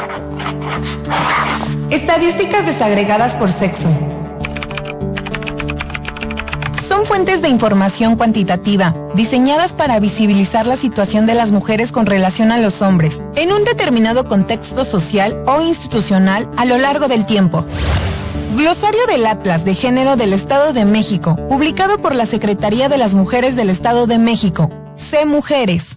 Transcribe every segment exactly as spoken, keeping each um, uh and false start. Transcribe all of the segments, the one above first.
Estadísticas desagregadas por sexo. Son fuentes de información cuantitativa, diseñadas para visibilizar la situación de las mujeres con relación a los hombres, en un determinado contexto social o institucional a lo largo del tiempo. Glosario del Atlas de Género del Estado de México, publicado por la Secretaría de las Mujeres del Estado de México. C Mujeres.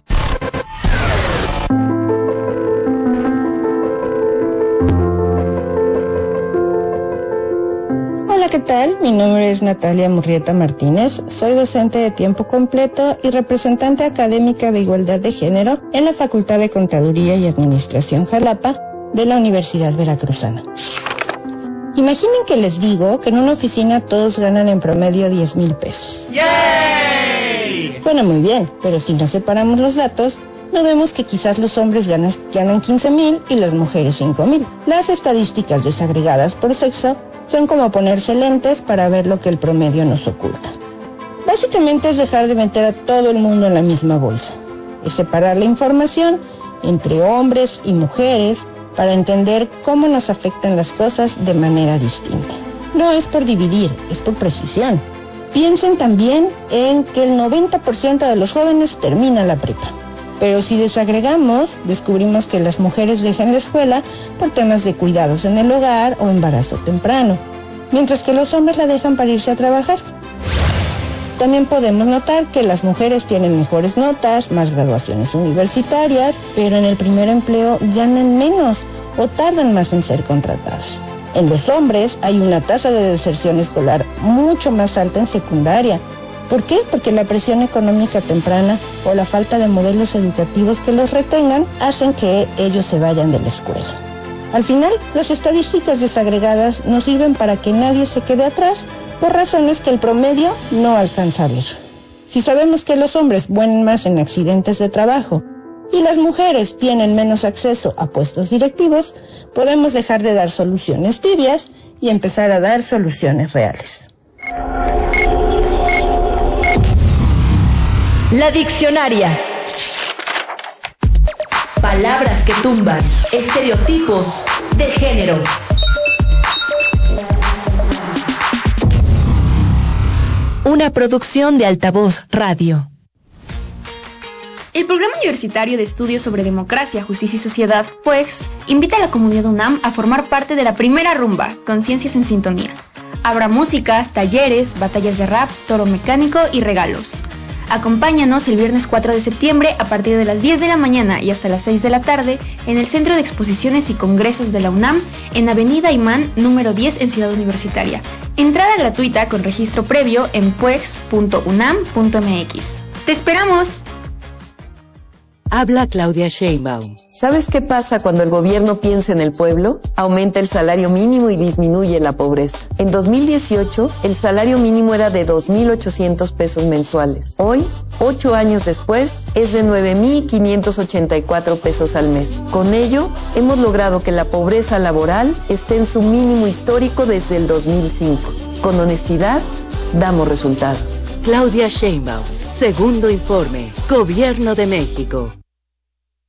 Hola, ¿qué tal? Mi nombre es Natalia Murrieta Martínez, soy docente de tiempo completo y representante académica de Igualdad de Género en la Facultad de Contaduría y Administración Jalapa de la Universidad Veracruzana. Imaginen que les digo que en una oficina todos ganan en promedio diez mil pesos. ¡Yay! Suena muy bien, pero si nos separamos los datos, no vemos que quizás los hombres ganan, ganan quince mil y las mujeres cinco mil. Las estadísticas desagregadas por sexo son como ponerse lentes para ver lo que el promedio nos oculta. Básicamente es dejar de meter a todo el mundo en la misma bolsa. Es separar la información entre hombres y mujeres para entender cómo nos afectan las cosas de manera distinta. No es por dividir, es por precisión. Piensen también en que el noventa por ciento de los jóvenes termina la prepa. Pero si desagregamos, descubrimos que las mujeres dejan la escuela por temas de cuidados en el hogar o embarazo temprano, mientras que los hombres la dejan para irse a trabajar. También podemos notar que las mujeres tienen mejores notas, más graduaciones universitarias, pero en el primer empleo ganan menos o tardan más en ser contratadas. En los hombres hay una tasa de deserción escolar mucho más alta en secundaria. ¿Por qué? Porque la presión económica temprana o la falta de modelos educativos que los retengan hacen que ellos se vayan de la escuela. Al final, las estadísticas desagregadas nos sirven para que nadie se quede atrás por razones que el promedio no alcanza a ver. Si sabemos que los hombres mueren más en accidentes de trabajo y las mujeres tienen menos acceso a puestos directivos, podemos dejar de dar soluciones tibias y empezar a dar soluciones reales. La diccionaria. Palabras que tumban estereotipos de género. Una producción de Altavoz Radio. El Programa Universitario de Estudios sobre Democracia, Justicia y Sociedad, P U E X, invita a la comunidad UNAM a formar parte de la primera rumba, Conciencias en Sintonía. Habrá música, talleres, batallas de rap, toro mecánico y regalos. Acompáñanos el viernes cuatro de septiembre a partir de las diez de la mañana y hasta las seis de la tarde en el Centro de Exposiciones y Congresos de la UNAM en Avenida Imán, número diez en Ciudad Universitaria. Entrada gratuita con registro previo en puex punto unam punto mx. ¡Te esperamos! Habla Claudia Sheinbaum. ¿Sabes qué pasa cuando el gobierno piensa en el pueblo? Aumenta el salario mínimo y disminuye la pobreza. En dos mil dieciocho, el salario mínimo era de dos mil ochocientos pesos mensuales. Hoy, ocho años después, es de nueve mil quinientos ochenta y cuatro pesos al mes. Con ello, hemos logrado que la pobreza laboral esté en su mínimo histórico desde el dos mil cinco. Con honestidad, damos resultados. Claudia Sheinbaum. Segundo informe. Gobierno de México.